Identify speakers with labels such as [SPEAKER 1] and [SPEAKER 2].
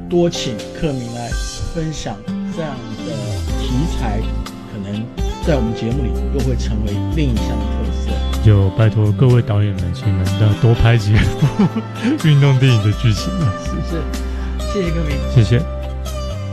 [SPEAKER 1] 多请克明来分享这样的题材，可能在我们节目里又会成为另一项特色。
[SPEAKER 2] 就拜托各位导演们，请你们多拍几部运动电影的剧情了。
[SPEAKER 1] 是，谢谢克明，
[SPEAKER 2] 谢谢。